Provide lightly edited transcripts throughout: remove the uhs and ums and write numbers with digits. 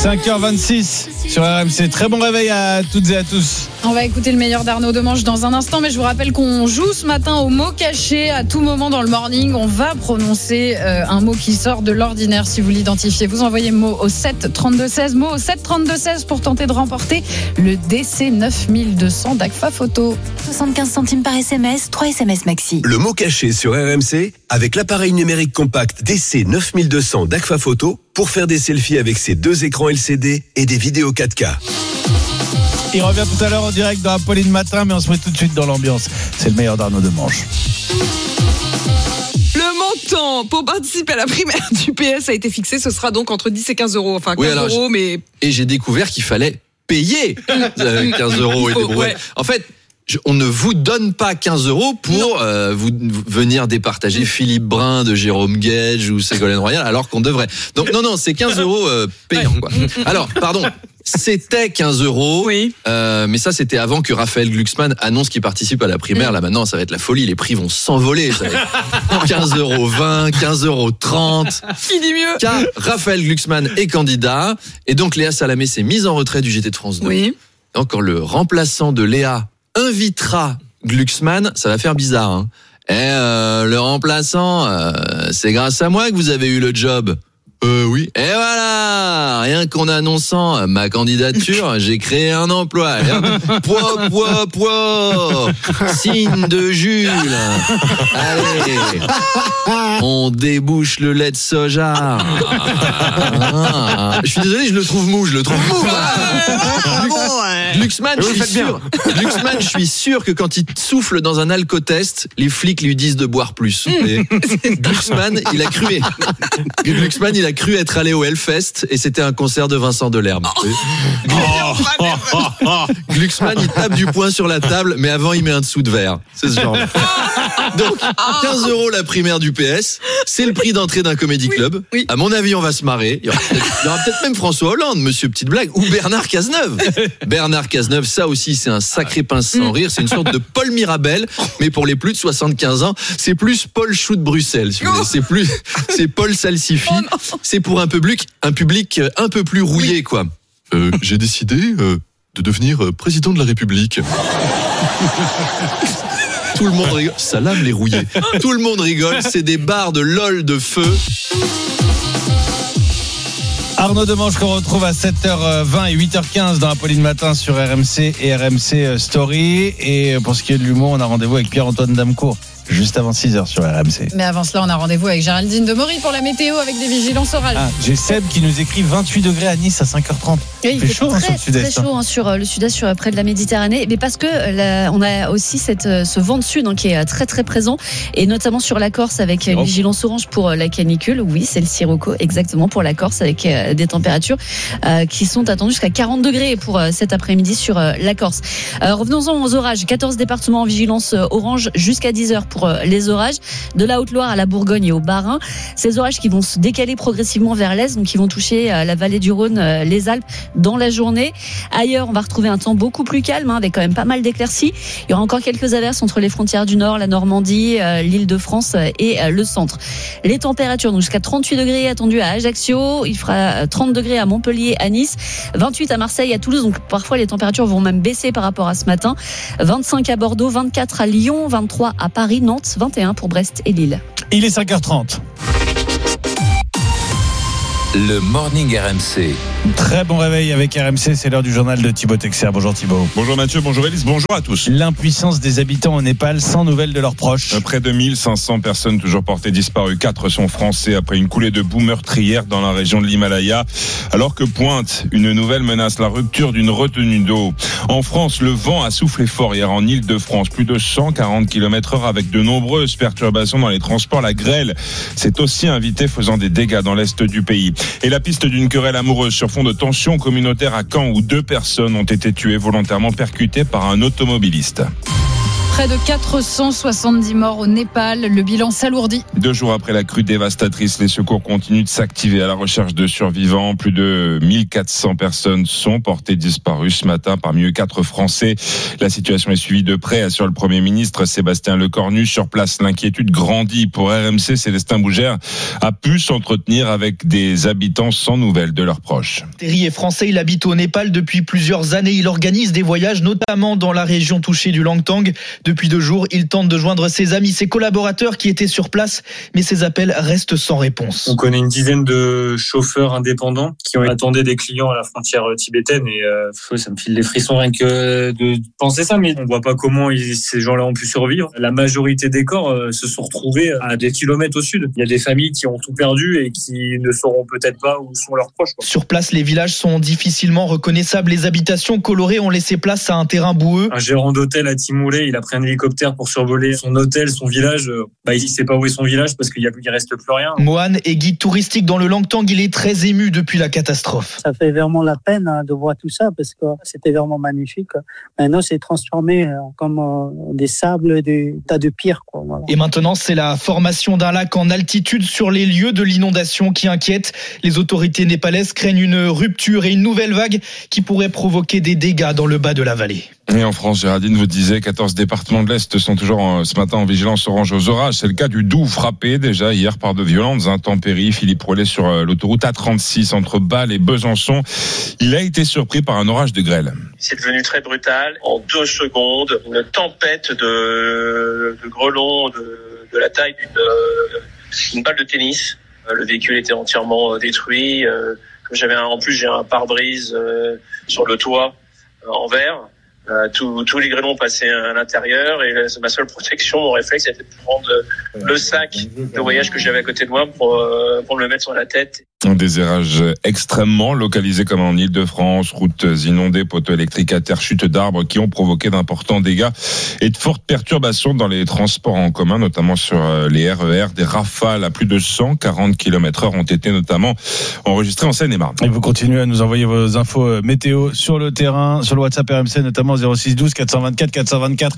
5h26 sur RMC. Très bon réveil à toutes et à tous. On va écouter le meilleur d'Arnaud Demange dans un instant, mais je vous rappelle qu'on joue ce matin au mot caché. À tout moment dans le morning, on va prononcer un mot qui sort de l'ordinaire. Si vous l'identifiez, vous envoyez mot au 7 32 16, mot au 7 32 16 pour tenter de remporter le DC 9200 d'Agfa Photo. 75 centimes par SMS, 3 SMS maxi. Le mot caché sur RMC avec l'appareil numérique compact DC 9200 d'Agfa Photo pour faire des selfies avec ses 2 écrans LCD et des vidéos 4K. Il revient tout à l'heure en direct dans Apolline Matin, mais on se met tout de suite dans l'ambiance. C'est le meilleur d'Arnaud Demange. Le montant pour participer à la primaire du PS a été fixé. Ce sera donc entre 10 et 15 euros. Enfin, 15 euros, mais... Et j'ai découvert qu'il fallait payer 15 euros et des brouettes. Ouais. En fait, on ne vous donne pas 15 euros pour vous venir départager Philippe Brun de Jérôme Gage ou Ségolène Royal, alors qu'on devrait. Donc non, c'est 15 euros payants, quoi. Alors, pardon, c'était 15 euros, oui. Mais ça, c'était avant que Raphaël Glucksmann annonce qu'il participe à la primaire. Là, maintenant, ça va être la folie. Les prix vont s'envoler. 15,20 euros, 15,30 euros. Qui dit mieux? Car Raphaël Glucksmann est candidat. Et donc, Léa Salamé s'est mise en retrait du JT de France 2. Oui. Donc, quand le remplaçant de Léa invitera Glucksmann, ça va faire bizarre, hein. Le remplaçant, c'est grâce à moi que vous avez eu le job. Oui. Et voilà, rien qu'en annonçant ma candidature, j'ai créé un emploi. Poids. Signe de Jules. Allez. On débouche le lait de soja. Je suis désolé, je le trouve mou. Glucksmann, je suis sûr que quand il souffle dans un alcotest, les flics lui disent de boire plus. Glucksmann, il a cru être allé au Hellfest et c'était un concert de Vincent Delerme. Glucksmann, il tape du poing sur la table, mais avant il met un dessous de verre. C'est ce genre. Donc 15 euros la primaire du PS, c'est le prix d'entrée d'un comédie club. Oui. À mon avis, on va se marrer. Il y aura peut-être même François Hollande, monsieur petite blague, ou Bernard Cazeneuve. Bernard Cazeneuve, ça aussi c'est un sacré pince sans rire. C'est une sorte de Paul Mirabel, mais pour les plus de 75 ans, c'est plus Paul Chou de Bruxelles. Si vous voulez. C'est Paul Salsifi. C'est pour un public un peu plus rouillé, quoi. J'ai décidé de devenir président de la République. Tout le monde rigole. Salam les rouillés. Tout le monde rigole. C'est des barres de LOL de feu. Arnaud Demange qu'on retrouve à 7h20 et 8h15 dans Apolline Matin sur RMC et RMC Story. Et pour ce qui est de l'humour, on a rendez-vous avec Pierre-Antoine Damecourt juste avant 6h sur RMC. Mais avant cela, on a rendez-vous avec Géraldine Demory pour la météo avec des vigilances orales. J'ai Seb qui nous écrit 28 degrés à Nice à 5h30. Il fait chaud très, sur le sud-est. très chaud sur le sud-est, près de la Méditerranée. Mais parce que on a aussi ce vent de sud qui est très très présent, et notamment sur la Corse avec une vigilance orange pour la canicule. Oui, c'est le Sirocco exactement pour la Corse, avec des températures qui sont attendues jusqu'à 40 degrés pour cet après-midi sur la Corse. Revenons-en aux orages. 14 départements en vigilance orange jusqu'à 10h pour les orages, de la Haute-Loire à la Bourgogne et au Bas-Rhin. Ces orages qui vont se décaler progressivement vers l'est, donc qui vont toucher la vallée du Rhône, les Alpes dans la journée. Ailleurs, on va retrouver un temps beaucoup plus calme, avec quand même pas mal d'éclaircies. Il y aura encore quelques averses entre les frontières du Nord, la Normandie, l'Île-de-France et le centre. Les températures, donc jusqu'à 38 degrés attendues à Ajaccio, il fera 30 degrés à Montpellier, à Nice, 28 à Marseille, à Toulouse, donc parfois les températures vont même baisser par rapport à ce matin, 25 à Bordeaux, 24 à Lyon, 23 à Paris, Nantes, 21 pour Brest et Lille. Il est 5h30. Le Morning RMC. Très bon réveil avec RMC, c'est l'heure du journal de Thibaut Texer. Bonjour Thibaut. Bonjour Mathieu, bonjour Élise, bonjour à tous. L'impuissance des habitants au Népal, sans nouvelles de leurs proches. Près de 1500 personnes toujours portées disparues. 4 sont français après une coulée de boue meurtrière dans la région de l'Himalaya. Alors que pointe une nouvelle menace, la rupture d'une retenue d'eau. En France, le vent a soufflé fort hier en Île-de-France. Plus de 140 km/h avec de nombreuses perturbations dans les transports. La grêle s'est aussi invitée, faisant des dégâts dans l'est du pays. Et la piste d'une querelle amoureuse sur fond de tensions communautaires à Caen où 2 personnes ont été tuées volontairement percutées par un automobiliste. Près de 470 morts au Népal. Le bilan s'alourdit. 2 jours après la crue dévastatrice, les secours continuent de s'activer à la recherche de survivants. Plus de 1400 personnes sont portées disparues ce matin, parmi eux 4 Français. La situation est suivie de près, assure le Premier ministre Sébastien Lecornu. Sur place, l'inquiétude grandit. Pour RMC, Célestin Bougère a pu s'entretenir avec des habitants sans nouvelles de leurs proches. Thierry est français, il habite au Népal depuis plusieurs années. Il organise des voyages, notamment dans la région touchée du Langtang. Depuis 2 jours, il tente de joindre ses amis, ses collaborateurs qui étaient sur place, mais ses appels restent sans réponse. On connaît une dizaine de chauffeurs indépendants qui ont attendu des clients à la frontière tibétaine et ça me file les frissons rien que de penser ça, mais on voit pas comment ces gens-là ont pu survivre. La majorité des corps se sont retrouvés à des kilomètres au sud. Il y a des familles qui ont tout perdu et qui ne sauront peut-être pas où sont leurs proches. Sur place, les villages sont difficilement reconnaissables. Les habitations colorées ont laissé place à un terrain boueux. Un gérant d'hôtel à Timoulé, il a pris un hélicoptère pour survoler son hôtel, son village. Il sait pas où est son village parce qu'il reste plus rien. Mohan est guide touristique dans le Langtang. Il est très ému depuis la catastrophe. Ça fait vraiment la peine de voir tout ça parce que c'était vraiment magnifique. Maintenant, c'est transformé comme des sables, des tas de pierres. Voilà. Et maintenant, c'est la formation d'un lac en altitude sur les lieux de l'inondation qui inquiète. Les autorités népalaises craignent une rupture et une nouvelle vague qui pourrait provoquer des dégâts dans le bas de la vallée. Et en France, Géraldine vous disait, 14 départements de l'Est sont toujours ce matin en vigilance orange aux orages. C'est le cas du Doubs, frappé déjà hier par de violentes intempéries. Philippe Roulet sur l'autoroute A36 entre Bâle et Besançon. Il a été surpris par un orage de grêle. C'est devenu très brutal. En 2 secondes, une tempête de grêlons de la taille d'une balle de tennis. Le véhicule était entièrement détruit. J'ai un pare-brise sur le toit en verre. Tous les grêlons passaient à l'intérieur et ma seule protection, mon réflexe, c'était de prendre le sac de voyage que j'avais à côté de moi pour me le mettre sur la tête. Des érages extrêmement localisés comme en Ile-de-France, routes inondées, poteaux électriques à terre, chutes d'arbres qui ont provoqué d'importants dégâts et de fortes perturbations dans les transports en commun, notamment sur les RER. Des rafales à plus de 140 km/h ont été notamment enregistrées en Seine-et-Marne. Et vous continuez à nous envoyer vos infos météo sur le terrain, sur le WhatsApp RMC, notamment 06 12 424 424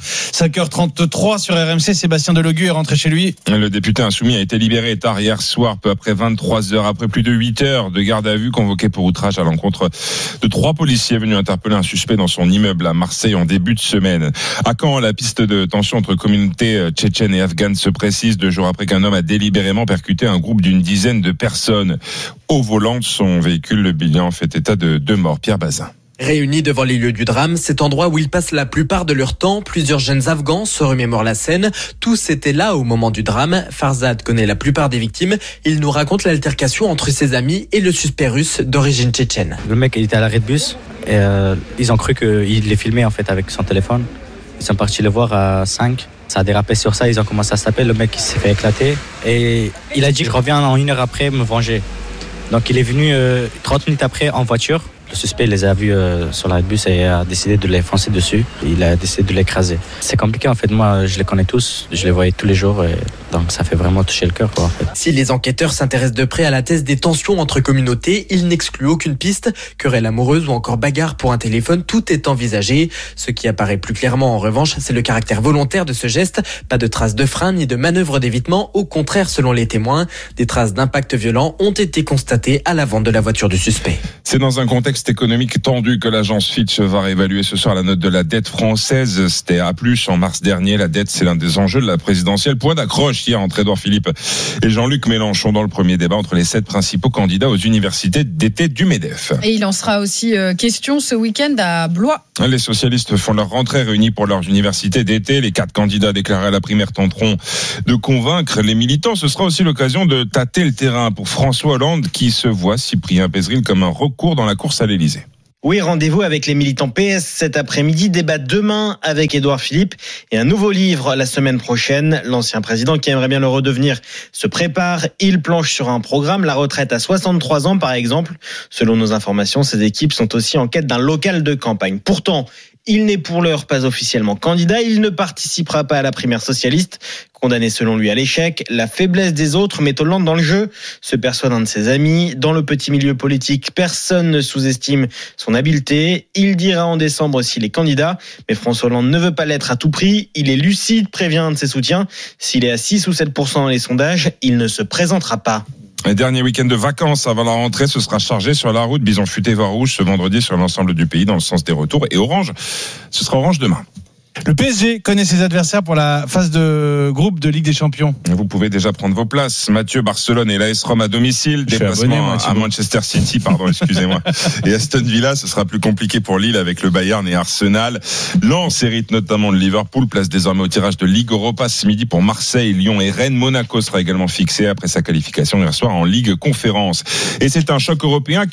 5h33 sur RMC. Sébastien Delogu est rentré chez lui. Le député insoumis a été libéré tard hier soir, peu après 23 heures, après plus de 8 heures de garde à vue convoquée pour outrage à l'encontre de 3 policiers venus interpeller un suspect dans son immeuble à Marseille en début de semaine. À Caen, la piste de tension entre communautés tchétchènes et afghanes se précise 2 jours après qu'un homme a délibérément percuté un groupe d'une dizaine de personnes au volant de son véhicule. Le bilan fait état de 2 morts. Pierre Bazin. Réunis devant les lieux du drame, cet endroit où ils passent la plupart de leur temps, plusieurs jeunes Afghans se remémorent la scène. Tous étaient là au moment du drame. Farzad connaît la plupart des victimes. Il nous raconte l'altercation entre ses amis et le suspect russe d'origine tchétchène. Le mec, il était à l'arrêt de bus et ils ont cru qu'il les filmait en fait avec son téléphone. Ils sont partis le voir à 5. Ça a dérapé sur ça, ils ont commencé à se taper. Le mec, il s'est fait éclater et il a dit « Je reviens en 1 heure après me venger ». Donc il est venu 30 minutes après en voiture. Le suspect les a vus sur l'arrêt de bus et a décidé de les foncer dessus. Il a décidé de l'écraser. C'est compliqué en fait, moi je les connais tous, je les voyais tous les jours et donc ça fait vraiment toucher le cœur en fait. Si les enquêteurs s'intéressent de près à la thèse des tensions entre communautés, ils n'excluent aucune piste. Querelle amoureuse ou encore bagarre pour un téléphone, tout est envisagé. Ce qui apparaît plus clairement en revanche, c'est le caractère volontaire de ce geste. Pas de traces de frein ni de manœuvre d'évitement. Au contraire, selon les témoins, des traces d'impact violent ont été constatées à l'avant de la voiture du suspect. C'est dans un contexte économique tendu que l'agence Fitch va réévaluer ce soir la note de la dette française. C'était A+, en mars dernier. La dette, c'est l'un des enjeux de la présidentielle. Point d'accroche hier entre Édouard Philippe et Jean-Luc Mélenchon dans le premier débat entre les 7 principaux candidats aux universités d'été du MEDEF. Et il en sera aussi question ce week-end à Blois. Les socialistes font leur rentrée réunis pour leurs universités d'été. Les 4 candidats déclarés à la primaire tenteront de convaincre les militants. Ce sera aussi l'occasion de tâter le terrain pour François Hollande qui se voit Cyprien Pézeril comme un recours dans la course à l'Élysée. Oui, rendez-vous avec les militants PS cet après-midi, débat demain avec Édouard Philippe et un nouveau livre la semaine prochaine. L'ancien président qui aimerait bien le redevenir se prépare. Il planche sur un programme, la retraite à 63 ans par exemple. Selon nos informations, ces équipes sont aussi en quête d'un local de campagne. Pourtant, il n'est pour l'heure pas officiellement candidat. Il ne participera pas à la primaire socialiste Condamné selon lui à l'échec, la faiblesse des autres met Hollande dans le jeu, se perçoit d'un de ses amis. Dans le petit milieu politique, personne ne sous-estime son habileté. Il dira en décembre s'il est candidat, mais François Hollande ne veut pas l'être à tout prix. Il est lucide, prévient un de ses soutiens. S'il est à 6 ou 7% dans les sondages, il ne se présentera pas. Le dernier week-end de vacances avant la rentrée, ce sera chargé sur la route Bison Futé Voie Rouge ce vendredi sur l'ensemble du pays dans le sens des retours. Et Orange, ce sera Orange demain. Le PSG connaît ses adversaires pour la phase de groupe de Ligue des Champions. Vous pouvez déjà prendre vos places. Mathieu, Barcelone et l'AS Rome à domicile. Déplacement à Manchester City, excusez-moi. Et Aston Villa, ce sera plus compliqué pour Lille avec le Bayern et Arsenal. Lens hérite notamment de Liverpool, place désormais au tirage de Ligue Europa ce midi pour Marseille, Lyon et Rennes. Monaco sera également fixé après sa qualification hier soir en Ligue Conférence. Et c'est avec un choc européen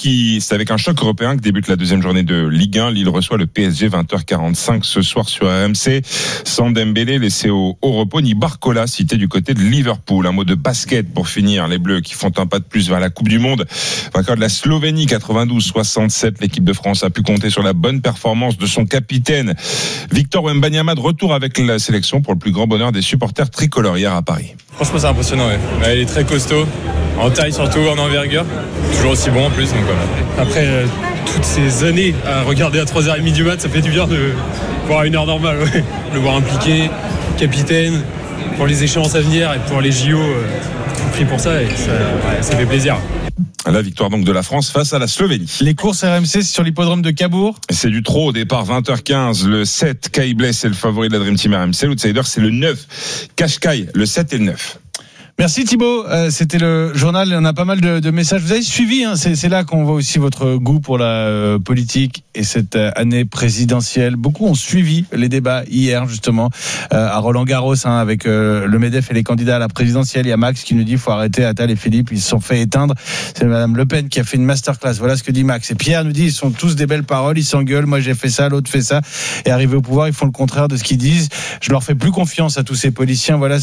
que débute la deuxième journée de Ligue 1. Lille reçoit le PSG 20h45 ce soir sur RMC. Sans Dembélé laissé au repos, ni Barcola cité du côté de Liverpool. Un mot de basket pour finir. Les Bleus qui font un pas de plus vers la Coupe du Monde. Vainqueur de la Slovénie 92-67. L'équipe de France a pu compter sur la bonne performance de son capitaine Victor Wembanyama, de retour avec la sélection pour le plus grand bonheur des supporters tricolores hier à Paris. Franchement, c'est impressionnant. Ouais. Il est très costaud, en taille surtout, en envergure. Toujours aussi bon en plus. Donc voilà. Après toutes ces années à regarder à 3h30 du mat, ça fait du bien de voir à une heure normale. Ouais. Le voir impliqué, capitaine, pour les échéances à venir et pour les JO, pris pour ça, et ça fait plaisir. La victoire donc de la France face à la Slovénie. Les courses RMC, c'est sur l'hippodrome de Cabourg. C'est du trot au départ, 20h15. Le 7, Kai Bless, c'est le favori de la Dream Team RMC. L'outsider, c'est le 9, Kashkai, le 7 et le 9. Merci Thibaut, c'était le journal, on a pas mal de messages. Vous avez suivi, c'est là qu'on voit aussi votre goût pour la politique et cette année présidentielle. Beaucoup ont suivi les débats hier justement à Roland-Garros avec le MEDEF et les candidats à la présidentielle. Il y a Max qui nous dit faut arrêter Attal et Philippe, ils se sont fait éteindre. C'est Madame Le Pen qui a fait une masterclass, voilà ce que dit Max. Et Pierre nous dit ils sont tous des belles paroles, ils s'engueulent, moi j'ai fait ça, l'autre fait ça. Et arrivés au pouvoir, ils font le contraire de ce qu'ils disent. Je leur fais plus confiance à tous ces politiciens, voilà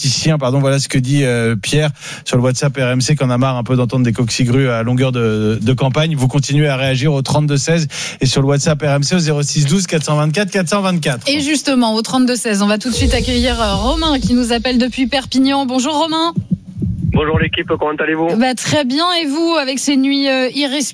ce que dit Pierre sur le WhatsApp RMC qu'on a marre un peu d'entendre des coqs-cigrues à longueur de campagne. Vous continuez à réagir au 32-16 et sur le WhatsApp RMC au 06-12 424 424. Et justement au 32-16, on va tout de suite accueillir Romain qui nous appelle depuis Perpignan. Bonjour Romain. Bonjour l'équipe, comment allez-vous ? Très bien, et vous avec ces nuits irrespirables ?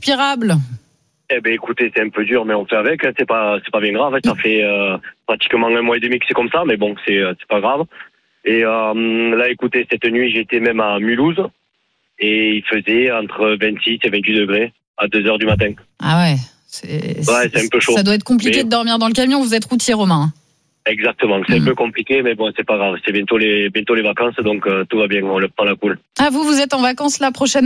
Écoutez, c'est un peu dur mais on fait avec, c'est pas bien grave, ça fait pratiquement 1 mois et demi que c'est comme ça, mais bon, c'est pas grave. Et là, écoutez, cette nuit, j'étais même à Mulhouse et il faisait entre 26 et 28 degrés à 2h du matin. Ah ouais, c'est un peu chaud. Ça doit être compliqué de dormir dans le camion, vous êtes routier, Romain. Exactement, c'est un peu compliqué, mais bon, c'est pas grave. C'est bientôt les vacances, donc tout va bien, on le prend la cool. Ah, vous êtes en vacances là prochainement ?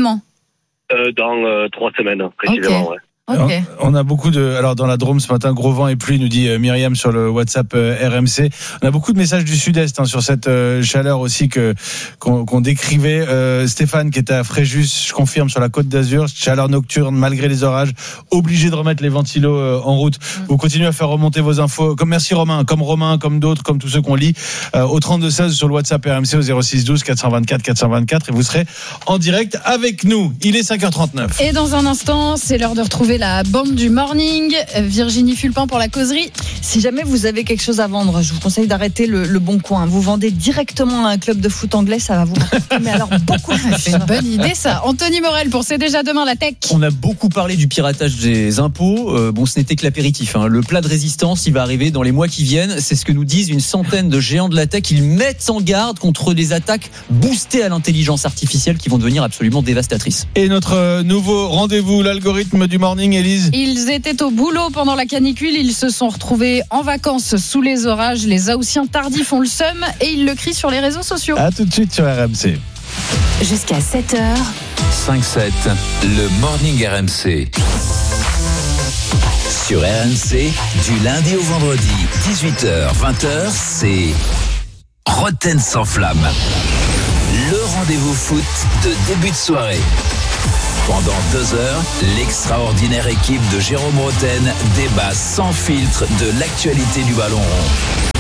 Dans 3 semaines, précisément, okay. Ouais. Okay. On a beaucoup alors dans la Drôme ce matin, gros vent et pluie, nous dit Myriam sur le WhatsApp RMC. On a beaucoup de messages du Sud-Est sur cette chaleur aussi qu'on décrivait. Stéphane qui était à Fréjus, je confirme, sur la Côte d'Azur, chaleur nocturne malgré les orages, obligé de remettre les ventilos en route. Vous continuez à faire remonter vos infos. Merci Romain, comme d'autres, comme tous ceux qu'on lit au 32-16 sur le WhatsApp RMC au 06-12 424 424 et vous serez en direct avec nous. Il est 5h39. Et dans un instant, c'est l'heure de retrouver la bande du morning. Virginie Fulpin pour la causerie. Si jamais vous avez quelque chose à vendre, je vous conseille d'arrêter le Bon Coin. Vous vendez directement à un club de foot anglais, ça va vous rapporter, mais alors beaucoup plus. C'est une bonne idée ça. Anthony Morel pour C'est déjà demain la tech. On a beaucoup parlé du piratage des impôts. Ce n'était que l'apéritif. Le plat de résistance, il va arriver dans les mois qui viennent. C'est ce que nous disent une centaine de géants de la tech. Ils mettent en garde contre des attaques boostées à l'intelligence artificielle qui vont devenir absolument dévastatrices. Et notre nouveau rendez-vous, l'algorithme du morning, Élise. Ils étaient au boulot pendant la canicule. Ils se sont retrouvés en vacances sous les orages. Les Haussiens tardifs ont le seum et ils le crient sur les réseaux sociaux. À tout de suite sur RMC. Jusqu'à 7h. 5-7, le morning RMC. Sur RMC, du lundi au vendredi, 18h, 20h, c'est Roten sans flamme. Le rendez-vous foot de début de soirée. Pendant 2 heures, l'extraordinaire équipe de Jérôme Roten débat sans filtre de l'actualité du ballon rond.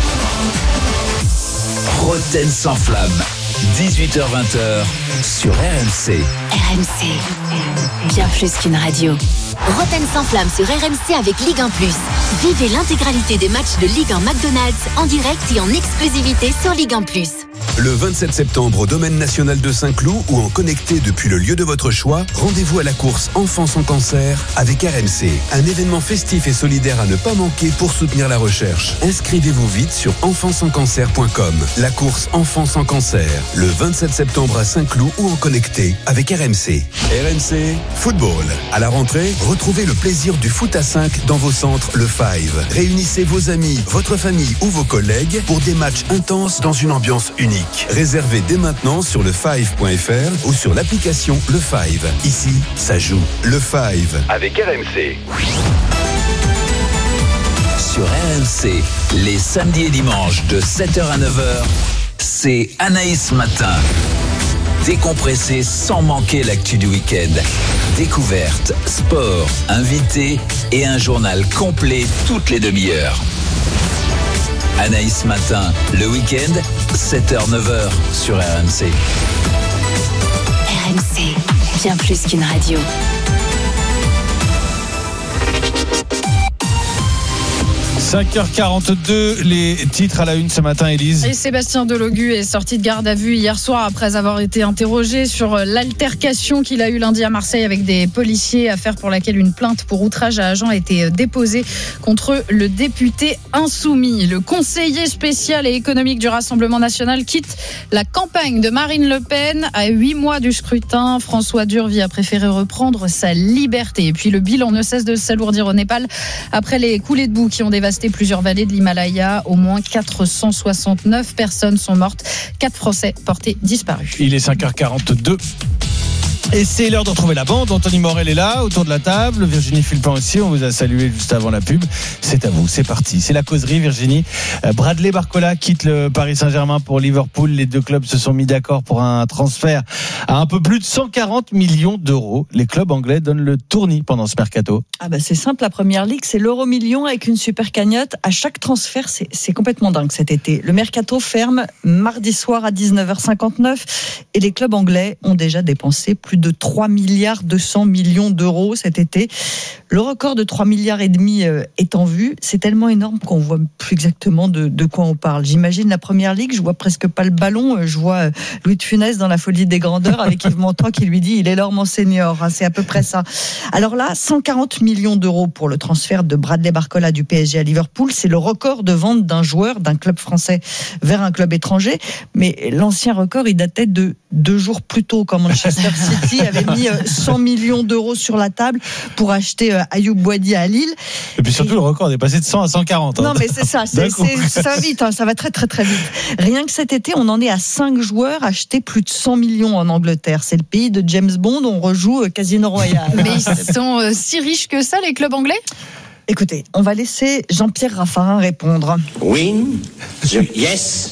Roten sans flamme, 18h-20h sur RMC. RMC, bien plus qu'une radio. Roten sans flamme sur RMC avec Ligue 1+. Vivez l'intégralité des matchs de Ligue 1 McDonald's en direct et en exclusivité sur Ligue 1+. Le 27 septembre au Domaine National de Saint-Cloud ou en connecté depuis le lieu de votre choix, rendez-vous à la course Enfants sans cancer avec RMC. Un événement festif et solidaire à ne pas manquer pour soutenir la recherche. Inscrivez-vous vite sur enfantsanscancer.com. La course Enfants sans cancer, le 27 septembre à Saint-Cloud ou en connecté avec RMC. RMC Football. À la rentrée, retrouvez le plaisir du foot à 5 dans vos centres Le Five. Réunissez vos amis, votre famille ou vos collègues pour des matchs intenses dans une ambiance unique. Réservez dès maintenant sur lefive.fr ou sur l'application Le Five. Ici, ça joue. Le Five avec RMC. Sur RMC, les samedis et dimanches de 7h à 9h, c'est Anaïs Matin. Décompressé sans manquer l'actu du week-end. Découverte, sport, invités et un journal complet toutes les demi-heures. Anaïs Matin, le week-end, 7h-9h sur RMC. RMC, bien plus qu'une radio. 5h42, les titres à la une ce matin, Élise. Et Sébastien Delogu est sorti de garde à vue hier soir après avoir été interrogé sur l'altercation qu'il a eue lundi à Marseille avec des policiers, affaire pour laquelle une plainte pour outrage à agent a été déposée contre le député insoumis. Le conseiller spécial et économique du Rassemblement national quitte la campagne de Marine Le Pen à 8 mois du scrutin. François Durvy a préféré reprendre sa liberté. Et puis le bilan ne cesse de s'alourdir au Népal après les coulées de boue qui ont dévasté plusieurs vallées de l'Himalaya. Au moins 469 personnes sont mortes. 4 Français portés disparus. Il est 5h42. Et c'est l'heure de retrouver la bande. Anthony Morel est là, autour de la table. Virginie Fulpin aussi. On vous a salué juste avant la pub. C'est à vous, c'est parti. C'est la causerie, Virginie. Bradley Barcola quitte le Paris Saint-Germain pour Liverpool. Les deux clubs se sont mis d'accord pour un transfert à un peu plus de 140 millions d'euros. Les clubs anglais donnent le tournis pendant ce mercato. C'est simple, la Première Ligue, c'est l'euro million avec une super cagnotte. À chaque transfert, c'est complètement dingue cet été. Le mercato ferme mardi soir à 19h59 et les clubs anglais ont déjà dépensé plus de 3 milliards 200 millions d'euros cet été. Le record de 3 milliards et demi est en vue. C'est tellement énorme qu'on voit plus exactement de quoi on parle. J'imagine la Première Ligue, je vois presque pas le ballon. Je vois Louis de Funès dans La Folie des Grandeurs avec Yves Montand qui lui dit il est l'heure mon senior. C'est à peu près ça. Alors là, 140 millions d'euros pour le transfert de Bradley Barcola du PSG à Liverpool. C'est le record de vente d'un joueur, d'un club français vers un club étranger. Mais l'ancien record, il datait de 2 jours plus tôt quand Manchester City avait mis 100 millions d'euros sur la table pour acheter Ayoub Boadi à Lille. Et puis surtout, le record est passé de 100 à 140. Non, mais c'est ça. Ça va vite. Ça va très, très, très vite. Rien que cet été, on en est à 5 joueurs achetés plus de 100 millions en Angleterre. C'est le pays de James Bond. On rejoue Casino Royale. Mais ils sont si riches que ça, les clubs anglais ? Écoutez, on va laisser Jean-Pierre Raffarin répondre. Win, yes,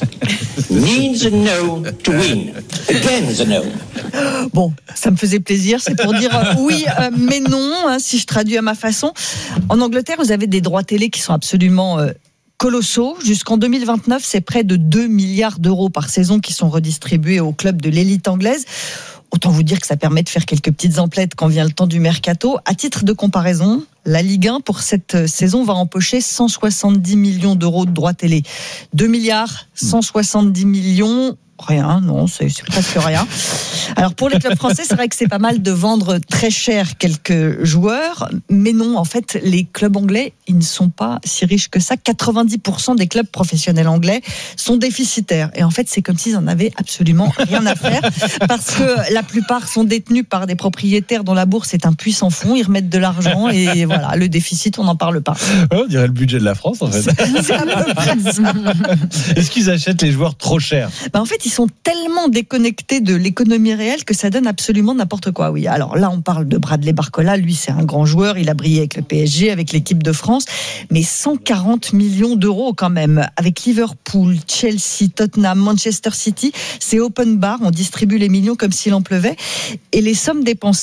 means no to win. Again, the no. Bon, ça me faisait plaisir, c'est pour dire oui, mais non, si je traduis à ma façon. En Angleterre, vous avez des droits télé qui sont absolument colossaux. Jusqu'en 2029, c'est près de 2 milliards d'euros par saison qui sont redistribués aux clubs de l'élite anglaise. Autant vous dire que ça permet de faire quelques petites emplettes quand vient le temps du mercato. À titre de comparaison, la Ligue 1 pour cette saison va empocher 170 millions d'euros de droits télé. 2 milliards, 170 millions. Rien, non, c'est presque rien. Alors pour les clubs français, c'est vrai que c'est pas mal de vendre très cher quelques joueurs, mais non, en fait, les clubs anglais, ils ne sont pas si riches que ça. 90% des clubs professionnels anglais sont déficitaires. Et en fait, c'est comme s'ils en avaient absolument rien à faire, parce que la plupart sont détenus par des propriétaires dont la bourse est un puits sans fond. Ils remettent de l'argent et voilà, le déficit, on n'en parle pas. On dirait le budget de la France, en fait. C'est à peu près ça. Est-ce qu'ils achètent les joueurs trop chers ? En fait, ils sont tellement déconnectés de l'économie réelle que ça donne absolument n'importe quoi. Oui, alors là, on parle de Bradley Barcola. Lui, c'est un grand joueur. Il a brillé avec le PSG, avec l'équipe de France. Mais 140 millions d'euros quand même. Avec Liverpool, Chelsea, Tottenham, Manchester City, c'est open bar. On distribue les millions comme s'il en pleuvait. Et les sommes dépensées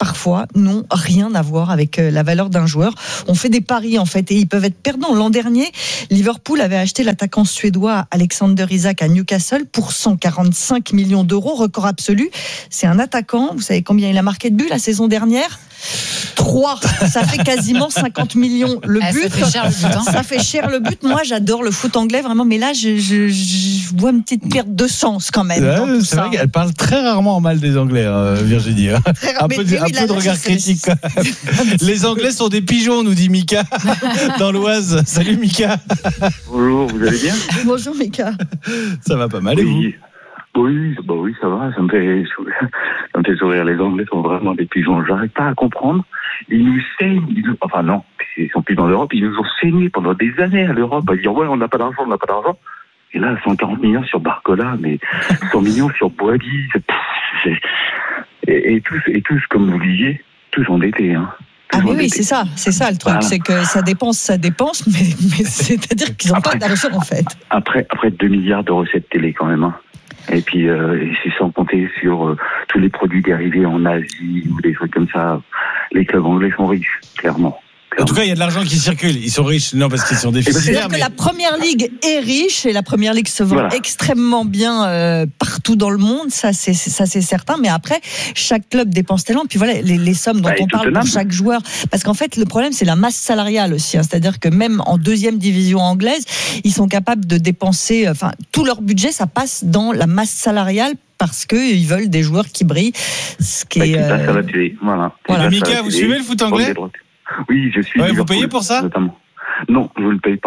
parfois, n'ont rien à voir avec la valeur d'un joueur. On fait des paris, en fait, et ils peuvent être perdants. L'an dernier, Liverpool avait acheté l'attaquant suédois Alexander Isak à Newcastle pour 145 millions d'euros, record absolu. C'est un attaquant, vous savez combien il a marqué de buts la saison dernière ? 3, ça fait quasiment 50 millions le but. Ça fait cher le but. Hein. Ça fait cher le but. Moi, j'adore le foot anglais, vraiment, mais là, je vois une petite perte de sens quand même. Dans tout c'est ça. vrai qu'elle parle très rarement mal des Anglais, Virginie. Un peu de regard critique. Les Anglais sont des pigeons, nous dit Mika, dans l'Oise. Salut Mika. Bonjour, vous allez bien ? Bonjour Mika. Ça va pas mal, et vous ? Oui, ça va, ça me fait sourire. Les Anglais sont vraiment des pigeons. J'arrive pas à comprendre. Ils nous saignent. Enfin non, ils sont plus dans l'Europe. Ils nous ont saigné pendant des années à l'Europe à dire ouais, on n'a pas d'argent. Et là, 140 millions sur Barcola, mais 100 millions sur Boadi. Et tous, comme vous disiez, tous endettés. Hein. Ah mais oui, c'est ça le truc, c'est que ça dépense, mais c'est-à-dire qu'ils n'ont pas d'argent en fait. Après 2 milliards de recettes télé quand même. Hein. Et puis, c'est sans compter sur tous les produits dérivés en Asie ou des trucs comme ça. Les clubs anglais sont riches, clairement. En tout cas, il y a de l'argent qui circule. Ils sont riches, non, parce qu'ils sont déficitaires. C'est-à-dire que la première ligue est riche et la première ligue se vend extrêmement bien partout dans le monde. Ça, c'est certain. Mais après, chaque club dépense tellement. Puis voilà, les sommes dont on parle pour chaque joueur. Parce qu'en fait, le problème, c'est la masse salariale aussi. Hein. C'est-à-dire que même en 2e division anglaise, ils sont capables de dépenser. Enfin, tout leur budget, ça passe dans la masse salariale. Parce qu'ils veulent des joueurs qui brillent. Ce qui est. Ça va tuer. Voilà. Mika, vous suivez le foot anglais ? Oui, je suis. Ouais, vous payez pour ça ? Notamment. Non, je ne le paye pas.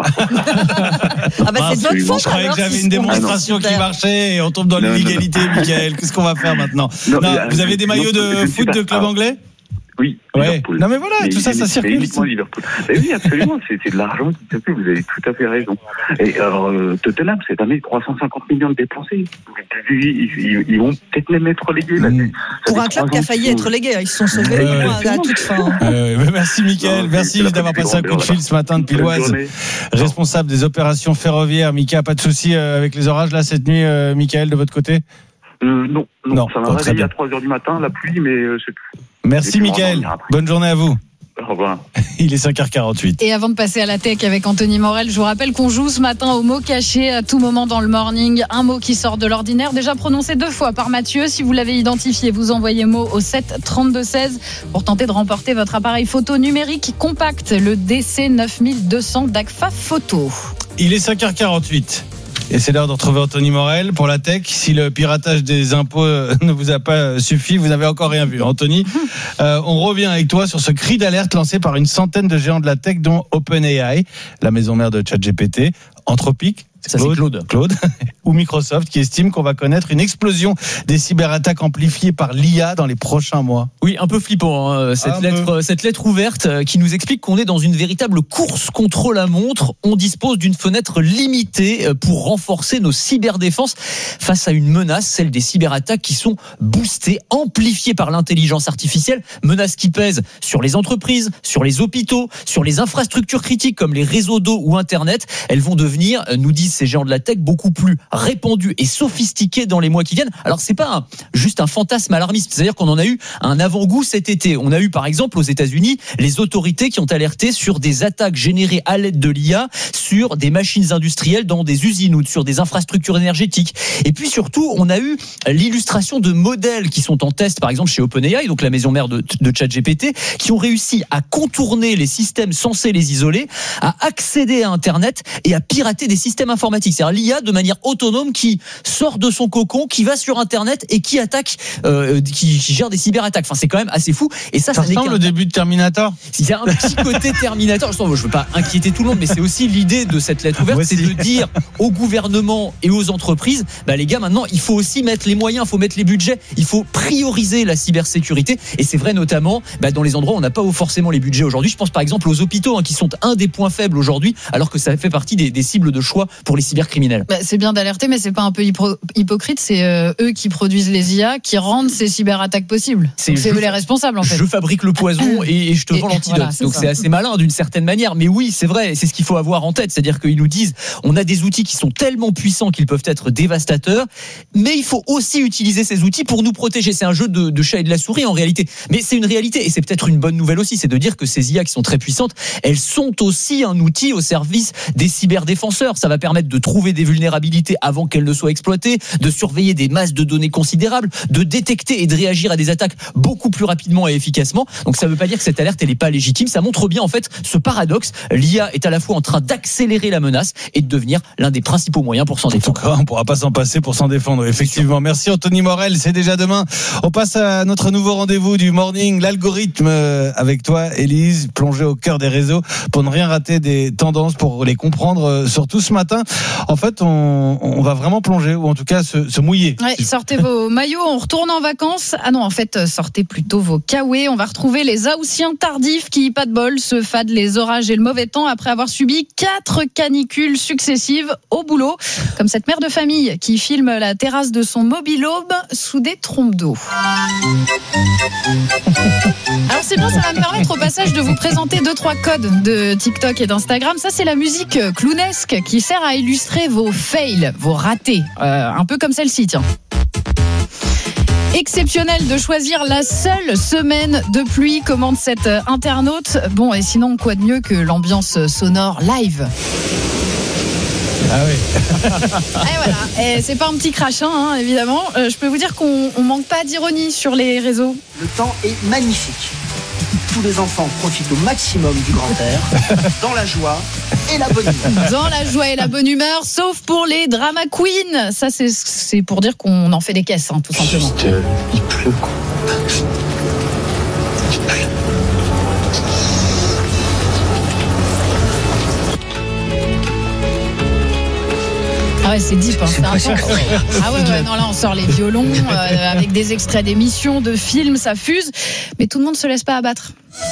Ah bah c'est de votre faute. Je croyais que j'avais une démonstration qui marchait et on tombe dans l'illégalité, Mickaël. Qu'est-ce qu'on va faire maintenant ? Non, vous avez des maillots de foot de club anglais ? Oui. Ouais. Non mais voilà, tout ça circule. Uniquement Liverpool. Mais oui, absolument, c'est de l'argent qui circule. Vous avez tout à fait raison. Et alors Tottenham cette année 350 millions de dépensés. Ils vont peut-être même être relégués. Pour un club qui a failli être relégué, ils se sont sauvés à toute fin. Merci Mickaël, merci d'avoir passé un coup de fil ce matin depuis l'Oise. Responsable des opérations ferroviaires. Mika, pas de souci avec les orages là cette nuit, Mickaël, de votre côté ? Non, ça m'a réveillé à 3h du matin, la pluie, mais c'est tout. Merci Mickaël, bonne journée à vous. Au revoir. Il est 5h48. Et avant de passer à la tech avec Anthony Morel, je vous rappelle qu'on joue ce matin au mot caché à tout moment dans le morning. Un mot qui sort de l'ordinaire, déjà prononcé 2 fois par Mathieu. Si vous l'avez identifié, vous envoyez mot au 7 32 16 pour tenter de remporter votre appareil photo numérique compact, le DC 9200 d'Agfa Photo. Il est 5h48. Et c'est l'heure de retrouver Anthony Morel pour la tech. Si le piratage des impôts ne vous a pas suffi, vous n'avez encore rien vu. Anthony, on revient avec toi sur ce cri d'alerte lancé par une centaine de géants de la tech, dont OpenAI, la maison mère de ChatGPT, Anthropic, ça c'est Claude ou Microsoft, qui estime qu'on va connaître une explosion des cyberattaques amplifiées par l'IA dans les prochains mois. Oui, un peu flippant, hein, cette lettre ouverte qui nous explique qu'on est dans une véritable course contre la montre. On dispose d'une fenêtre limitée pour renforcer nos cyberdéfenses face à une menace, celle des cyberattaques qui sont boostées, amplifiées par l'intelligence artificielle, menaces qui pèsent sur les entreprises, sur les hôpitaux, sur les infrastructures critiques comme les réseaux d'eau ou Internet. Elles vont devenir, nous disent ces géants de la tech, beaucoup plus répandues et sophistiquées dans les mois qui viennent. Alors c'est pas juste un fantasme alarmiste, c'est-à-dire qu'on en a eu un avant-goût cet été. On a eu par exemple aux États-Unis les autorités qui ont alerté sur des attaques générées à l'aide de l'IA sur des machines industrielles dans des usines ou sur des infrastructures énergétiques. Et puis surtout, on a eu l'illustration de modèles qui sont en test, par exemple chez OpenAI, donc la maison mère de ChatGPT, qui ont réussi à contourner les systèmes censés les isoler, à accéder à Internet et à pirater des systèmes informatiques. C'est-à-dire l'IA de manière autonome qui sort de son cocon, qui va sur Internet et qui attaque, qui gère des cyberattaques. Enfin, c'est quand même assez fou. Et ça ressemble au début de Terminator. Il y a un petit côté Terminator. Je veux pas inquiéter tout le monde, mais c'est aussi l'idée de cette lettre ouverte, c'est de dire au gouvernement et aux entreprises, les gars, maintenant, il faut aussi mettre les moyens, il faut mettre les budgets, il faut prioriser la cybersécurité. Et c'est vrai notamment dans les endroits où on n'a pas forcément les budgets aujourd'hui. Je pense par exemple aux hôpitaux qui sont un des points faibles aujourd'hui, alors que ça fait partie des cibles de choix pour pour les cybercriminels. C'est bien d'alerter, mais c'est pas un peu hypocrite. C'est eux qui produisent les IA, qui rendent ces cyberattaques possibles. C'est eux les responsables en fait. Je fabrique le poison et je te vends l'antidote. Voilà, donc c'est assez malin d'une certaine manière. Mais oui, c'est vrai, c'est ce qu'il faut avoir en tête. C'est-à-dire qu'ils nous disent, on a des outils qui sont tellement puissants qu'ils peuvent être dévastateurs, mais il faut aussi utiliser ces outils pour nous protéger. C'est un jeu de chat et de la souris en réalité. Mais c'est une réalité et c'est peut-être une bonne nouvelle aussi, c'est de dire que ces IA qui sont très puissantes, elles sont aussi un outil au service des cyberdéfenseurs. Ça va permettre de trouver des vulnérabilités avant qu'elles ne soient exploitées, de surveiller des masses de données considérables, de détecter et de réagir à des attaques beaucoup plus rapidement et efficacement. Donc ça ne veut pas dire que cette alerte elle n'est pas légitime, ça montre bien en fait ce paradoxe. L'IA est à la fois en train d'accélérer la menace et de devenir l'un des principaux moyens pour s'en défendre. En tout cas, on ne pourra pas s'en passer pour s'en défendre, effectivement. Merci Anthony Morel, c'est déjà demain. On passe à notre nouveau rendez-vous du morning, l'algorithme avec toi Élise, plongée au cœur des réseaux pour ne rien rater des tendances, pour les comprendre. Surtout ce matin, en fait, on va vraiment plonger, ou en tout cas se mouiller. Ouais, sortez vos maillots, on retourne en vacances. Ah non, en fait, sortez plutôt vos kawaii. On va retrouver les Haussiens tardifs qui, pas de bol, se fadent les orages et le mauvais temps après avoir subi 4 canicules successives au boulot. Comme cette mère de famille qui filme la terrasse de son mobil-home sous des trompes d'eau. Alors c'est bien, ça va me permettre au passage de vous présenter 2-3 codes de TikTok et d'Instagram. Ça, c'est la musique clownesque qui sert à illustrer vos fails, vos ratés. Un peu comme celle-ci, tiens. Exceptionnel de choisir la seule semaine de pluie, commande cet internaute. Bon, et sinon, quoi de mieux que l'ambiance sonore live ? Ah oui. Et voilà. Et c'est pas un petit crachin, hein, évidemment. Je peux vous dire qu'on manque pas d'ironie sur les réseaux. Le temps est magnifique. Tous les enfants profitent au maximum du grand air, dans la joie et la bonne humeur. Dans la joie et la bonne humeur, sauf pour les drama queens. Ça, c'est pour dire qu'on en fait des caisses, hein, tout simplement. Juste, il pleut, quoi. Ah ouais, c'est deep, hein, c'est intense. Ah ouais, non, là on sort les violons avec des extraits d'émissions, de films, ça fuse, mais tout le monde se laisse pas abattre.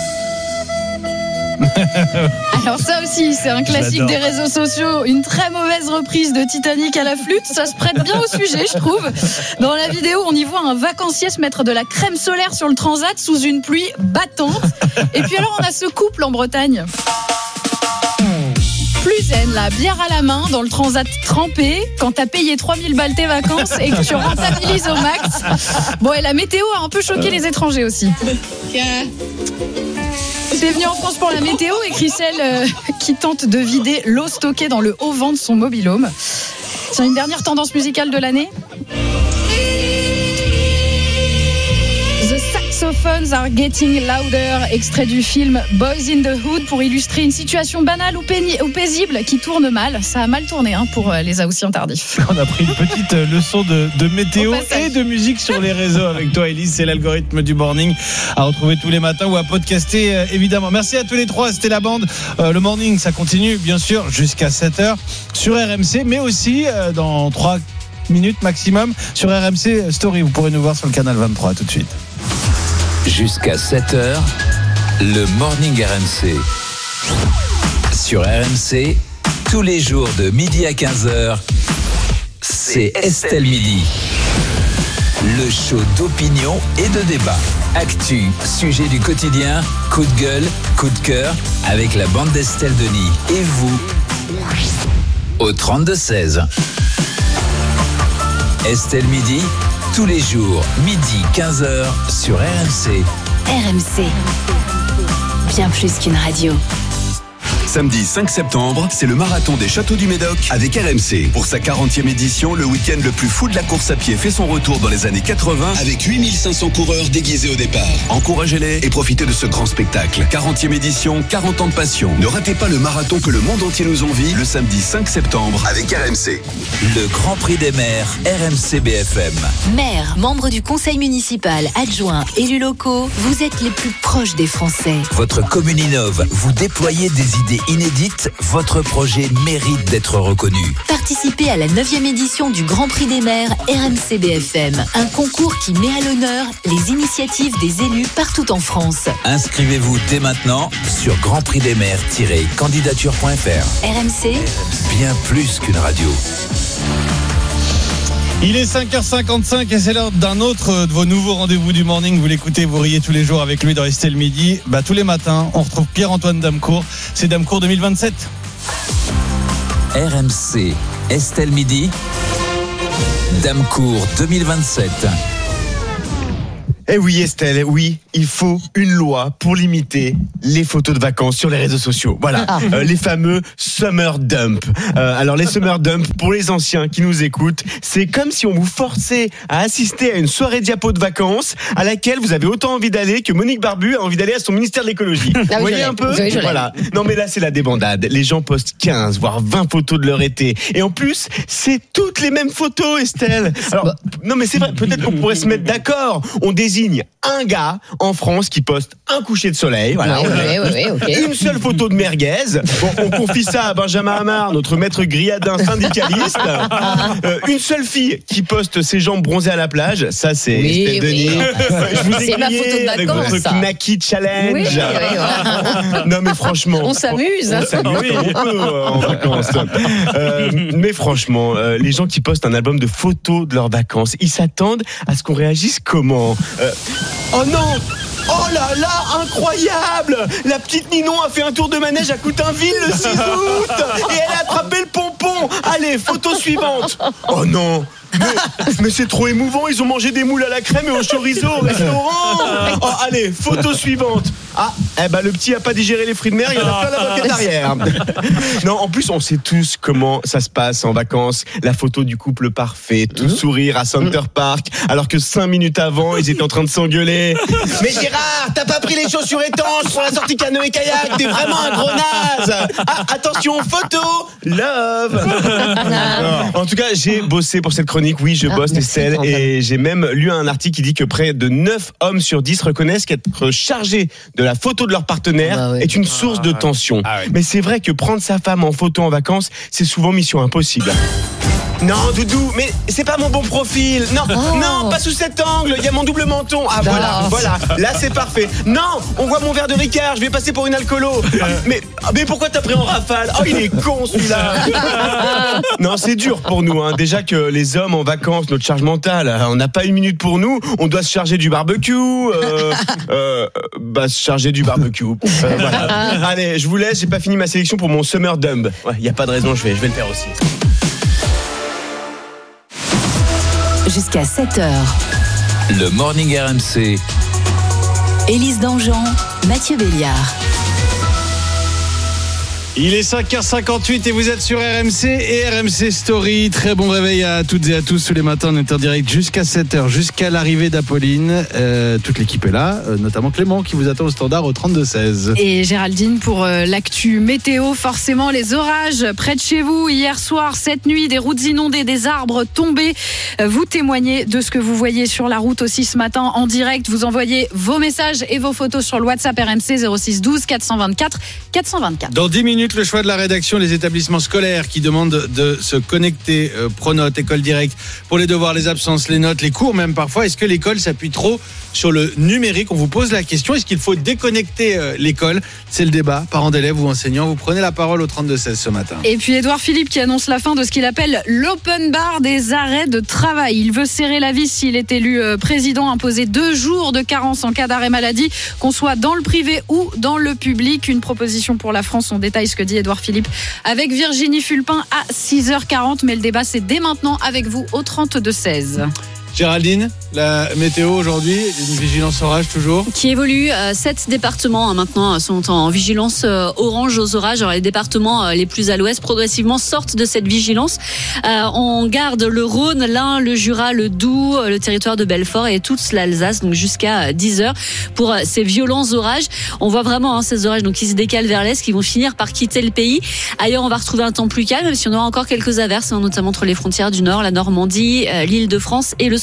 Alors ça aussi, c'est un classique des réseaux sociaux, une très mauvaise reprise de Titanic à la flûte, ça se prête bien au sujet, je trouve. Dans la vidéo, on y voit un vacancier se mettre de la crème solaire sur le transat sous une pluie battante. Et puis alors, on a ce couple en Bretagne. Plus zen, la bière à la main dans le transat trempé quand t'as payé 3000 balles tes vacances et que tu rentabilises au max. Bon, et la météo a un peu choqué les étrangers aussi. T'es venu en France pour la météo, écrit celle qui tente de vider l'eau stockée dans le haut-vent de son mobil-home. Tiens, une dernière tendance musicale de l'année. The saxophones are getting louder, extrait du film Boys in the Hood pour illustrer une situation banale ou paisible qui tourne mal. Ça a mal tourné pour les Haussiens tardifs. On a pris une petite leçon de météo et de musique sur les réseaux avec toi Élise, c'est l'algorithme du morning à retrouver tous les matins ou à podcaster évidemment. Merci à tous les trois, c'était la bande. Le morning ça continue bien sûr jusqu'à 7h sur RMC mais aussi dans 3 minutes maximum sur RMC Story. Vous pourrez nous voir sur le canal 23 tout de suite. Jusqu'à 7h, le morning RMC. Sur RMC, tous les jours de midi à 15h, c'est Estelle Midi. Le show d'opinion et de débat. Actu, sujet du quotidien, coup de gueule, coup de cœur, avec la bande d'Estelle Denis. Et vous, au 32-16. Estelle Midi, tous les jours, midi 15h sur RMC. RMC, bien plus qu'une radio. Samedi 5 septembre, c'est le marathon des Châteaux du Médoc avec RMC. Pour sa 40e édition, le week-end le plus fou de la course à pied fait son retour dans les années 80 avec 8500 coureurs déguisés au départ. Encouragez-les et profitez de ce grand spectacle. 40e édition, 40 ans de passion. Ne ratez pas le marathon que le monde entier nous envie le samedi 5 septembre avec RMC. Le Grand Prix des maires, RMC BFM. Maires, membres du conseil municipal, adjoints, élus locaux, vous êtes les plus proches des Français. Votre commune innove, vous déployez des idées inédite, votre projet mérite d'être reconnu. Participez à la 9e édition du Grand Prix des maires RMC BFM. Un concours qui met à l'honneur les initiatives des élus partout en France. Inscrivez-vous dès maintenant sur grandprixdesmaires-candidature.fr. RMC, Bien plus qu'une radio. Il est 5h55 et c'est l'heure d'un autre de vos nouveaux rendez-vous du morning. Vous l'écoutez, vous riez tous les jours avec lui dans Estelle Midi. Tous les matins, on retrouve Pierre-Antoine Damecourt. C'est Damecourt 2027. RMC, Estelle Midi, Damecourt 2027. Eh oui Estelle, oui, il faut une loi pour limiter les photos de vacances sur les réseaux sociaux. Voilà, les fameux summer dump. Alors les summer dump, pour les anciens qui nous écoutent, c'est comme si on vous forçait à assister à une soirée diapo de vacances à laquelle vous avez autant envie d'aller que Monique Barbu a envie d'aller à son ministère de l'écologie. Vous voyez un peu ? Voilà. Non mais là c'est la débandade. Les gens postent 15 voire 20 photos de leur été. Et en plus, c'est toutes les mêmes photos Estelle. Alors, non mais c'est vrai, peut-être qu'on pourrait se mettre d'accord. On désigne un gars en France qui poste un coucher de soleil, voilà, une seule photo de merguez. Bon, on confie ça à Benjamin Hamar, notre maître grilladin syndicaliste. Une seule fille qui poste ses jambes bronzées à la plage, ça c'est Estelle Denis. Je vous ai grillé avec votre Knacky Challenge. Non mais franchement, on s'amuse. On s'amuse comme on peut en vacances. Mais franchement, les gens qui postent un album de photos de leurs vacances, ils s'attendent à ce qu'on réagisse comment ? Oh non! Oh là là, incroyable! La petite Ninon a fait un tour de manège à Coutainville le 6 août et elle a attrapé le pompon. Allez, photo suivante. Oh non! Mais c'est trop émouvant, ils ont mangé des moules à la crème et au chorizo au restaurant. Oh, allez, photo suivante. Le petit a pas digéré les fruits de mer, il en a plein la moquette arrière. Non, en plus on sait tous comment ça se passe en vacances. La photo du couple parfait, tout sourire à Center Park, alors que 5 minutes avant ils étaient en train de s'engueuler. Mais Gérard, t'as pas pris les chaussures étanches pour la sortie canoë-kayak, t'es vraiment un gros naze. Attention, photo, love. En tout cas, j'ai bossé pour cette chronique. Oui, je bosse, Estelle, et j'ai même lu un article qui dit que près de 9 hommes sur 10 reconnaissent qu'être chargé de la photo de leur partenaire est une source de tension. Mais c'est vrai que prendre sa femme en photo en vacances, c'est souvent mission impossible. Non, Doudou, mais c'est pas mon bon profil. Non, non, pas sous cet angle. Il y a mon double menton. Voilà. Là, c'est parfait. Non, on voit mon verre de Ricard. Je vais passer pour une alcoolo. Mais pourquoi t'as pris en rafale ? Oh, il est con celui-là. Non, c'est dur pour nous. Déjà que les hommes en vacances, notre charge mentale, on n'a pas une minute pour nous. On doit se charger du barbecue. Se charger du barbecue. Voilà. Allez, je vous laisse. J'ai pas fini ma sélection pour mon summer dumb. Ouais, y a pas de raison. Je vais le faire aussi. jusqu'à 7h. Le Morning RMC. Élise Dangean, Mathieu Béliard. Il est 5h58 et vous êtes sur RMC et RMC Story. Très bon réveil à toutes et à tous. Tous les matins, on est en direct jusqu'à 7h, jusqu'à l'arrivée d'Apolline. Toute l'équipe est là, notamment Clément qui vous attend au standard au 32-16. Et Géraldine pour l'actu météo. Forcément, les orages près de chez vous. Hier soir, cette nuit, des routes inondées, des arbres tombés. Vous témoignez de ce que vous voyez sur la route aussi ce matin en direct. Vous envoyez vos messages et vos photos sur le WhatsApp RMC 06 12 424 424. Dans 10 minutes, le choix de la rédaction, les établissements scolaires qui demandent de se connecter, Pronote, École Directe, pour les devoirs, les absences, les notes, les cours même parfois. Est-ce que l'école s'appuie trop sur le numérique? On vous pose la question, est-ce qu'il faut déconnecter l'école? C'est le débat, parents d'élèves ou enseignants. Vous prenez la parole au 32-16 ce matin. Et puis Édouard Philippe qui annonce la fin de ce qu'il appelle l'open bar des arrêts de travail. Il veut serrer la vis s'il est élu président, imposer 2 jours de carence en cas d'arrêt maladie, qu'on soit dans le privé ou dans le public. Une proposition pour la France, on détaille ce que dit Édouard Philippe avec Virginie Fulpin à 6h40. Mais le débat, c'est dès maintenant avec vous au 32-16. Géraldine, la météo aujourd'hui, une vigilance orage toujours qui évolue. 7 départements maintenant sont en vigilance orange aux orages. Alors, les départements les plus à l'ouest progressivement sortent de cette vigilance. On garde le Rhône, l'Ain, le Jura, le Doubs, le territoire de Belfort et toute l'Alsace, donc jusqu'à 10h pour ces violents orages. On voit vraiment ces orages qui se décalent vers l'est, qui vont finir par quitter le pays. Ailleurs, on va retrouver un temps plus calme, même si on aura encore quelques averses, notamment entre les frontières du Nord, la Normandie, l'Île-de-France et le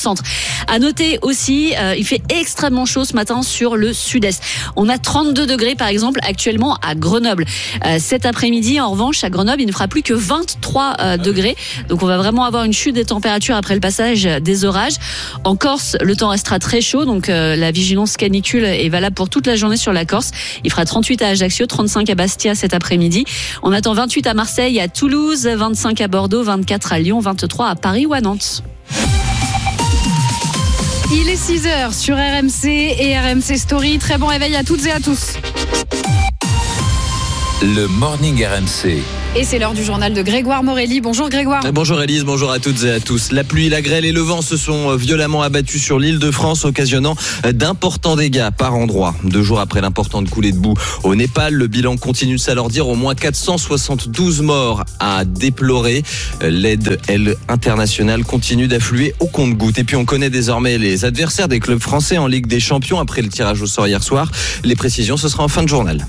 centre. À noter aussi, il fait extrêmement chaud ce matin sur le sud-est. On a 32 degrés par exemple actuellement à Grenoble. Cet après-midi, en revanche, à Grenoble, il ne fera plus que 23 degrés. Donc on va vraiment avoir une chute des températures après le passage des orages. En Corse, le temps restera très chaud. Donc la vigilance canicule est valable pour toute la journée sur la Corse. Il fera 38 à Ajaccio, 35 à Bastia cet après-midi. On attend 28 à Marseille, à Toulouse, 25 à Bordeaux, 24 à Lyon, 23 à Paris ou à Nantes. Il est 6h sur RMC et RMC Story. Très bon réveil à toutes et à tous. Le Morning RMC. Et c'est l'heure du journal de Grégoire Morelli. Bonjour Grégoire. Bonjour Elise, bonjour à toutes et à tous. La pluie, la grêle et le vent se sont violemment abattus sur l'île de France, occasionnant d'importants dégâts par endroits. 2 jours après l'importante coulée de boue au Népal, le bilan continue de s'alourdir. Au moins 472 morts à déplorer. L'aide, elle, internationale, continue d'affluer au compte-gouttes. Et puis on connaît désormais les adversaires des clubs français en Ligue des Champions après le tirage au sort hier soir. Les précisions, ce sera en fin de journal.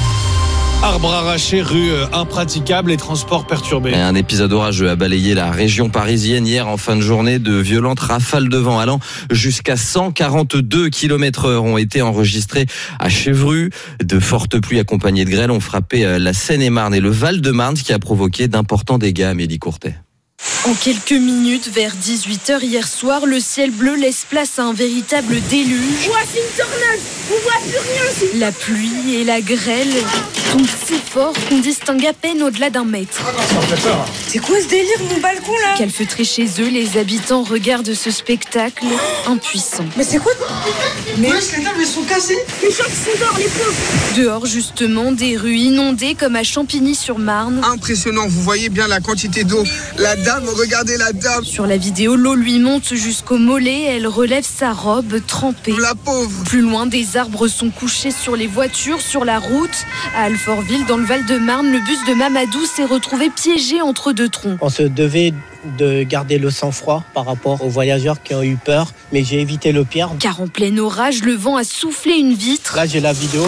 Arbres arrachés, rues impraticables et transports perturbés. Un épisode orageux a balayé la région parisienne hier en fin de journée. De violentes rafales de vent allant jusqu'à 142 km/h ont été enregistrées à Chevru. De fortes pluies accompagnées de grêle ont frappé la Seine-et-Marne et le Val-de-Marne, ce qui a provoqué d'importants dégâts. Amélie Courtet. En quelques minutes, vers 18h hier soir, le ciel bleu laisse place à un véritable déluge. Ouais, c'est une tornade, on voit plus rien. La pluie et la grêle tombent si fort qu'on distingue à peine au-delà d'1 mètre. C'est quoi ce délire, mon balcon là? Calfeutrés chez eux, les habitants regardent ce spectacle impuissants. Mais c'est quoi? Mais les tables elles sont cassées. Les gens qui sont dehors, les pauvres. Dehors justement, des rues inondées comme à Champigny-sur-Marne. Impressionnant, vous voyez bien la quantité d'eau. La dame, regardez la dame. Sur la vidéo, l'eau lui monte jusqu'au mollet. Elle relève sa robe trempée. La pauvre. Plus loin, des arbres sont couchés sur les voitures, sur la route. À Alfortville, dans le Val-de-Marne, le bus de Mamadou s'est retrouvé piégé entre 2 troncs. On se devait de garder le sang-froid par rapport aux voyageurs qui ont eu peur, mais j'ai évité le pire. Car en plein orage, le vent a soufflé une vitre. Là, j'ai la vidéo.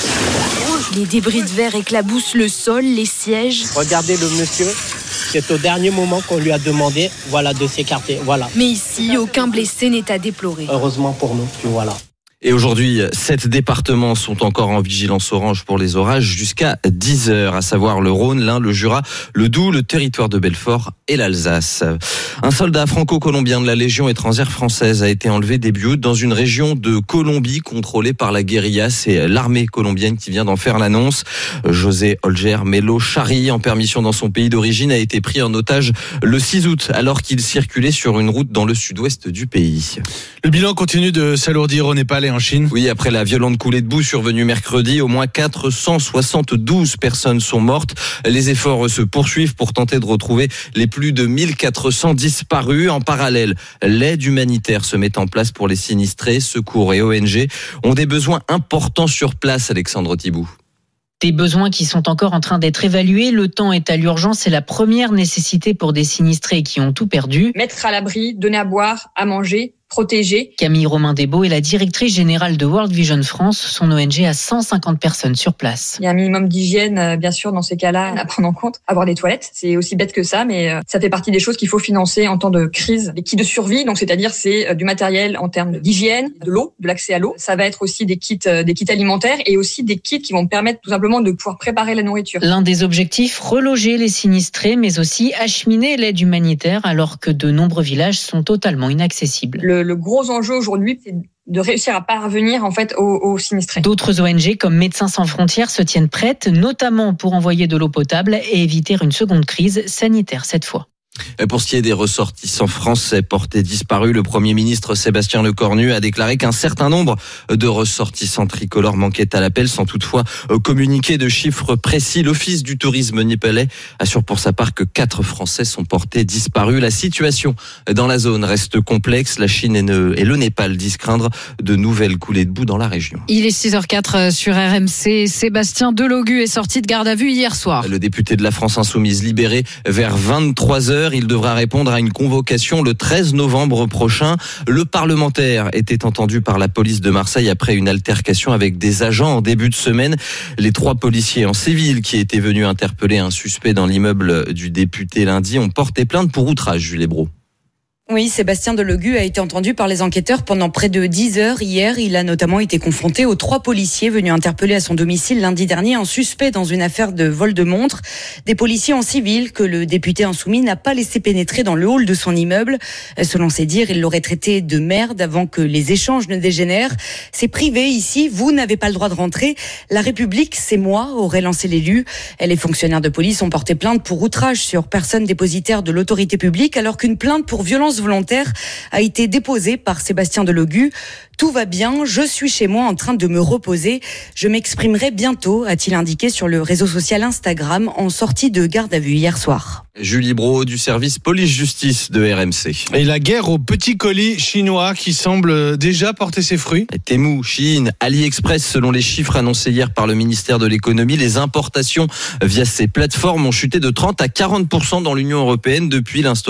Les débris de verre éclaboussent le sol, les sièges. Regardez le monsieur. C'est au dernier moment qu'on lui a demandé, de s'écarter. Voilà. Mais ici, aucun blessé n'est à déplorer. Heureusement pour nous, puis voilà. Et aujourd'hui, 7 départements sont encore en vigilance orange pour les orages jusqu'à 10h, à savoir le Rhône, l'Ain, le Jura, le Doubs, le territoire de Belfort et l'Alsace. Un soldat franco-colombien de la Légion étrangère française a été enlevé début août dans une région de Colombie contrôlée par la guérilla. C'est l'armée colombienne qui vient d'en faire l'annonce. José Olger Melo Chari, en permission dans son pays d'origine, a été pris en otage le 6 août alors qu'il circulait sur une route dans le sud-ouest du pays. Le bilan continue de s'alourdir au Népal et en Chine. Oui, après la violente coulée de boue survenue mercredi, au moins 472 personnes sont mortes. Les efforts se poursuivent pour tenter de retrouver les plus de 1400 disparus. En parallèle, l'aide humanitaire se met en place pour les sinistrés. Secours et ONG ont des besoins importants sur place, Alexandre Thibault. Des besoins qui sont encore en train d'être évalués. Le temps est à l'urgence. C'est la première nécessité pour des sinistrés qui ont tout perdu. Mettre à l'abri, donner à boire, à manger, protéger. Camille Romain-Desbeaux est la directrice générale de World Vision France. Son ONG a 150 personnes sur place. Il y a un minimum d'hygiène, bien sûr, dans ces cas-là, à prendre en compte. Avoir des toilettes, c'est aussi bête que ça, mais ça fait partie des choses qu'il faut financer en temps de crise. Les kits de survie, donc c'est-à-dire c'est du matériel en termes d'hygiène, de l'eau, de l'accès à l'eau. Ça va être aussi des kits alimentaires et aussi des kits qui vont permettre tout simplement de pouvoir préparer la nourriture. L'un des objectifs, reloger les sinistrés, mais aussi acheminer l'aide humanitaire alors que de nombreux villages sont totalement inaccessibles. Le gros enjeu aujourd'hui, c'est de réussir à parvenir en fait aux sinistrés. D'autres ONG comme Médecins sans frontières se tiennent prêtes, notamment pour envoyer de l'eau potable et éviter une seconde crise sanitaire cette fois. Pour ce qui est des ressortissants français portés disparus, le Premier ministre Sébastien Lecornu a déclaré qu'un certain nombre de ressortissants tricolores manquaient à l'appel sans toutefois communiquer de chiffres précis. L'Office du tourisme népalais assure pour sa part que 4 Français sont portés disparus. La situation dans la zone reste complexe. La Chine et le Népal disent craindre de nouvelles coulées de boue dans la région. Il est 6h04 sur RMC. Sébastien Delogu est sorti de garde à vue hier soir. Le député de la France Insoumise libéré vers 23h. Il devra répondre à une convocation le 13 novembre prochain. Le parlementaire était entendu par la police de Marseille après une altercation avec des agents en début de semaine. Les 3 policiers en civil qui étaient venus interpeller un suspect dans l'immeuble du député lundi ont porté plainte pour outrage, Jules Hébro. Oui, Sébastien Delogu a été entendu par les enquêteurs pendant près de 10 heures hier. Il a notamment été confronté aux 3 policiers venus interpeller à son domicile lundi dernier un suspect dans une affaire de vol de montre. Des policiers en civil que le député insoumis n'a pas laissé pénétrer dans le hall de son immeuble. Selon ses dires, il l'aurait traité de merde avant que les échanges ne dégénèrent. C'est privé ici, vous n'avez pas le droit de rentrer. La République, c'est moi, aurait lancé l'élu. Les fonctionnaires de police ont porté plainte pour outrage sur personne dépositaire de l'autorité publique alors qu'une plainte pour violence volontaire a été déposée par Sébastien Delogu. Tout va bien, je suis chez moi en train de me reposer. Je m'exprimerai bientôt, a-t-il indiqué sur le réseau social Instagram en sortie de garde à vue hier soir. Julie Brault du service police-justice de RMC. Et la guerre aux petits colis chinois qui semble déjà porter ses fruits. Temu, Shein, AliExpress, selon les chiffres annoncés hier par le ministère de l'économie, les importations via ces plateformes ont chuté de 30 à 40% dans l'Union européenne depuis l'instauration